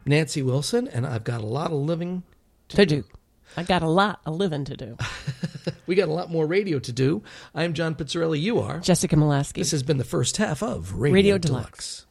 Nancy Wilson, and I've got a lot of living To do. I got a lot of living to do. We got a lot more radio to do. I'm John Pizzarelli. You are Jessica Molaski. This has been the first half of Radio Deluxe.